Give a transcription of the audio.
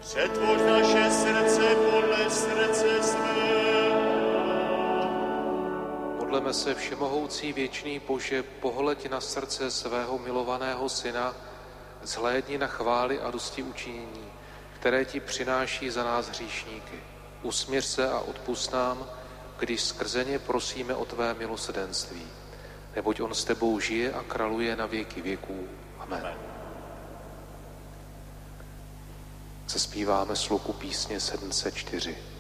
Přetvoř naše srdce podle srdce svého. Modleme se, všemohoucí věčný Bože, pohleď na srdce svého milovaného Syna, zhlédni na chvály a dosti učinění, které ti přináší za nás hříšníky. Usměř se a odpusť nám, když skrze ně prosíme o tvé milosrdenství. Neboť on s tebou žije a králuje na věky věků. Amen. Zazpíváme sloku písně 704.